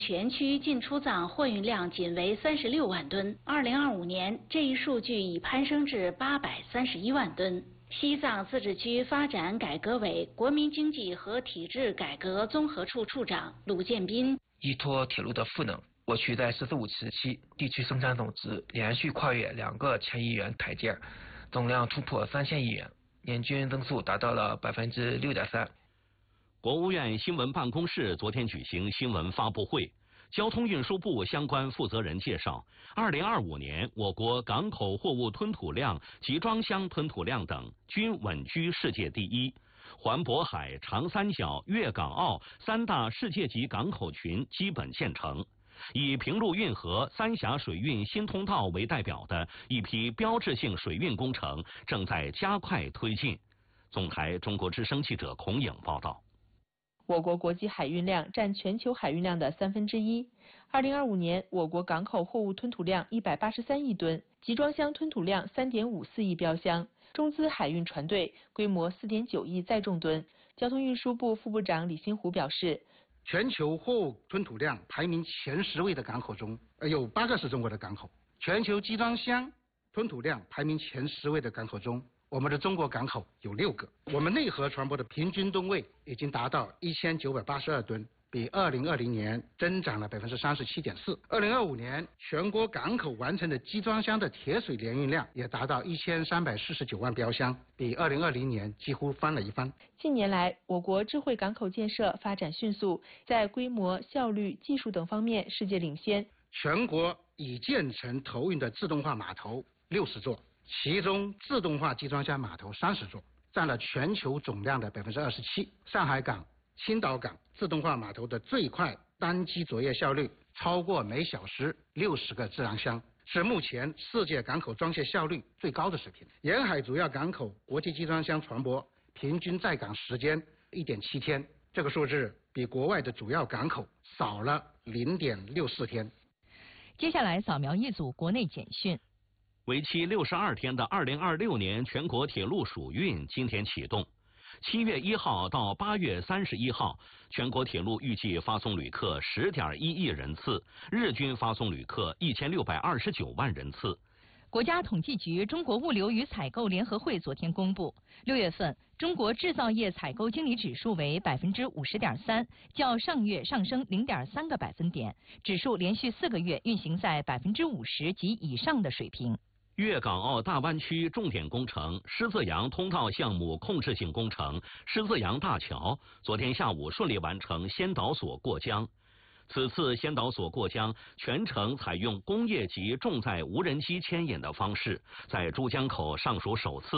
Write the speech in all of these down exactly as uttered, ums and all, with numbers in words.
全区进出藏货运量仅为三十六万吨，二零二五年这一数据已攀升至八百三十一万吨。西藏自治区发展改革委国民经济和体制改革综合处处长鲁建斌： 依托铁路的赋能，我区在“十四五”时期地区生产总值连续跨越两个千亿元台阶，总量突破三千亿元，年均增速达到了百分之六点三。 国务院新闻办公室昨天举行新闻发布会，交通运输部相关负责人介绍，二零二五年我国港口货物吞吐量、集装箱吞吐量等均稳居世界第一。环渤海、长三角、粤港澳三大世界级港口群基本建成。以平陆运河、三峡水运新通道为代表的一批标志性水运工程正在加快推进。总台中国之声记者孔颖报道。 我国国际海运量占全球海运量的三分之一。二零二五年，我国港口货物吞吐量一百八十三亿吨，集装箱吞吐量三点五四亿标箱，中资海运船队规模四点九亿载重吨。交通运输部副部长李新湖表示， 全球货物吞吐量排名前十位的港口中，有八个是中国的港口；全球集装箱吞吐量排名前十位的港口中，我们的中国港口有六个。我们内河船舶的平均吨位已经达到一千九百八十二吨，比二零二零年增长了百分之三十七点四。二零二五年，全国港口完成的集装箱的铁水联运量也达到一千三百四十九万标箱，比二零二零年几乎翻了一番。 近年来，我国智慧港口建设发展迅速，在规模、效率、技术等方面世界领先。 全国已建成投运的自动化码头六十座。其中自动化集装箱码头三十座，占了全球总量的百分之二十七。上海港、青岛港自动化码头的最快单机作业效率超过每小时六十个自然箱，是目前世界港口装卸效率最高的水平。沿海主要港口国际集装箱船舶平均在港时间一点七天，这个数字比国外的主要港口少了零点六四天。 接下来扫描一组国内简讯。 为期六十二天的二零二六年全国铁路暑运今天启动。七月一号到八月三十一号，全国铁路预计发送旅客十点一亿人次，日均发送旅客一千六百二十九万人次。 国家统计局中国物流与采购联合会昨天公布，六月份中国制造业采购经理指数为百分之五十点三，较上月上升零点三个百分点，指数连续四个月运行在百分之五十及以上的水平。 粤港澳大湾区重点工程狮子洋通道项目控制性工程狮子洋大桥昨天下午顺利完成先导索过江。此次先导索过江全程采用工业级重载无人机牵引的方式，在珠江口尚属首次。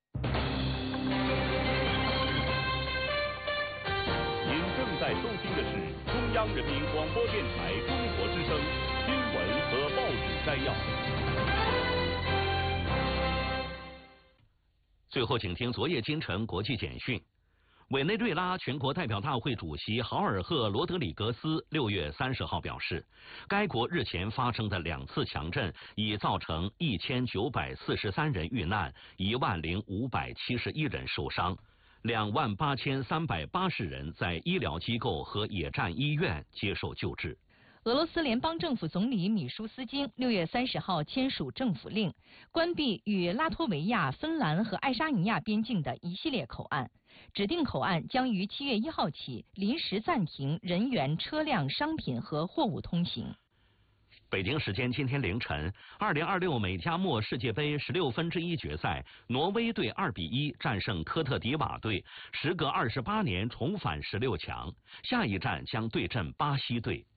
您正在收听的是中央人民广播电台中国之声新闻和报纸摘要。 最后，请听昨夜今晨国际简讯。委内瑞拉全国代表大会主席豪尔赫·罗德里格斯六月三十号表示，该国日前发生的两次强震已造成一千九百四十三人遇难，一万零五百七十一人受伤，两万八千三百八十人在医疗机构和野战医院接受救治。 俄罗斯联邦政府总理米舒斯京六月三十号签署政府令，关闭与拉脱维亚、芬兰和爱沙尼亚边境的一系列口岸，指定口岸将于七月一号起临时暂停人员、车辆、商品和货物通行。 北京时间今天凌晨，二零二六美加墨世界杯十六分之一决赛，挪威队二比一战胜科特迪瓦队，时隔二十八年重返十六强，下一站将对阵巴西队。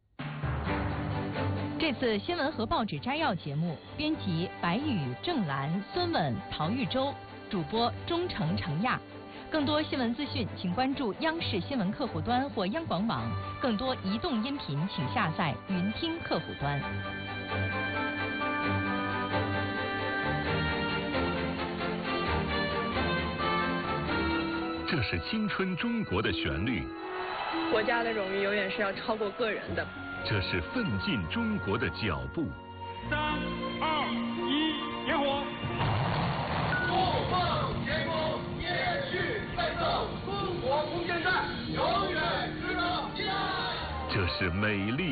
这次新闻和报纸摘要节目，编辑白宇、郑兰、孙稳、陶玉洲，主播钟诚、程亚。更多新闻资讯，请关注央视新闻客户端或央广网。更多移动音频，请下载云听客户端。 这是青春中国的旋律。 国家的荣誉永远是要超过个人的。 这是奋进中国的脚步。 三二一，点火！ 不放前锋，延续奋斗，中国空间站永远值得期待。 这是是美丽。